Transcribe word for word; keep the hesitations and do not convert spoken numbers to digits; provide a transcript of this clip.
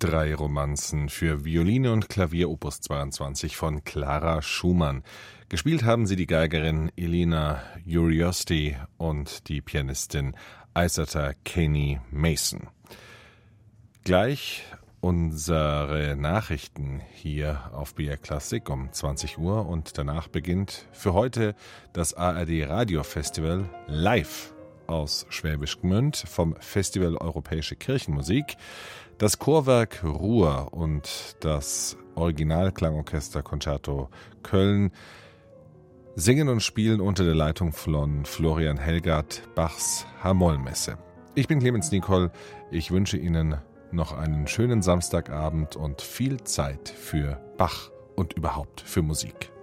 Drei Romanzen für Violine und Klavier Opus zweiundzwanzig von Clara Schumann. Gespielt haben sie die Geigerin Elena Uriosti und die Pianistin Isata Kenny Mason. Gleich unsere Nachrichten hier auf B R Klassik um zwanzig Uhr und danach beginnt für heute das A R D Radio Festival live aus Schwäbisch Gmünd vom Festival Europäische Kirchenmusik. Das Chorwerk Ruhr und das Originalklangorchester Concerto Köln singen und spielen unter der Leitung von Florian Helgard Bachs H-Moll-Messe. Ich bin Clemens Nicol. Ich wünsche Ihnen noch einen schönen Samstagabend und viel Zeit für Bach und überhaupt für Musik.